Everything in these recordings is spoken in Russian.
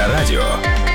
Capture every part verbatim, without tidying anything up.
Авторадио.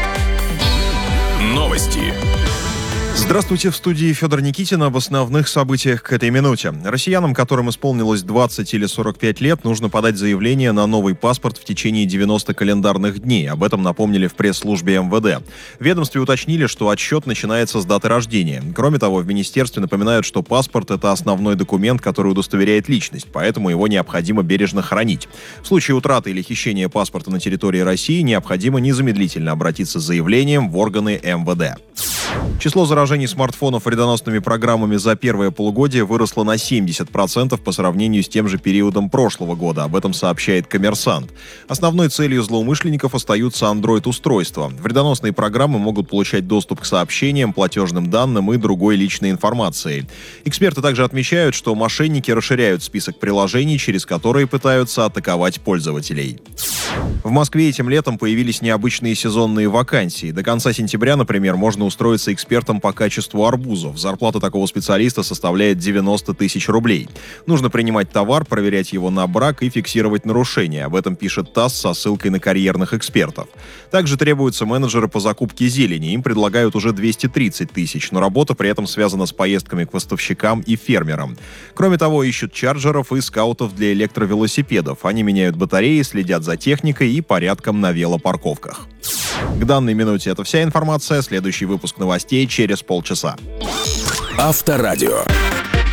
Новости. Здравствуйте, в студии Федор Никитин. Об основных событиях к этой минуте. Россиянам, которым исполнилось двадцать или сорок пять лет, нужно подать заявление на новый паспорт в течение девяноста календарных дней. Об этом напомнили в пресс-службе эм вэ дэ. В ведомстве уточнили, что отсчет начинается с даты рождения. Кроме того, в министерстве напоминают, что паспорт – это основной документ, который удостоверяет личность, поэтому его необходимо бережно хранить. В случае утраты или хищения паспорта на территории России необходимо незамедлительно обратиться с заявлением в органы эм вэ дэ. Число заражений смартфонов вредоносными программами за первое полугодие выросло на семьдесят процентов по сравнению с тем же периодом прошлого года. Об этом сообщает «Коммерсант». Основной целью злоумышленников остаются Android-устройства. Вредоносные программы могут получать доступ к сообщениям, платежным данным и другой личной информации. Эксперты также отмечают, что мошенники расширяют список приложений, через которые пытаются атаковать пользователей. В Москве этим летом появились необычные сезонные вакансии. До конца сентября, например, можно устроиться экспертом по качеству арбузов. Зарплата такого специалиста составляет девяносто тысяч рублей. Нужно принимать товар, проверять его на брак и фиксировать нарушения. Об этом пишет ТАСС со ссылкой на карьерных экспертов. Также требуются менеджеры по закупке зелени. Им предлагают уже двести тридцать тысяч, но работа при этом связана с поездками к поставщикам и фермерам. Кроме того, ищут чарджеров и скаутов для электровелосипедов. Они меняют батареи, следят за техникой и порядком на велопарковках. К данной минуте это вся информация. Следующий выпуск новостей через полчаса. Авторадио.